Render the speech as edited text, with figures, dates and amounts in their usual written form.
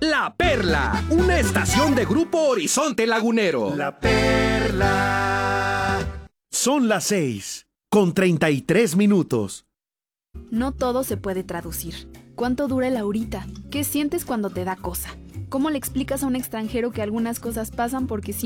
La Perla, una estación de Grupo Horizonte Lagunero. La Perla. Son las 6:33. No todo se puede traducir. ¿Cuánto dura el ahorita? ¿Qué sientes cuando te da cosa? ¿Cómo le explicas a un extranjero que algunas cosas pasan porque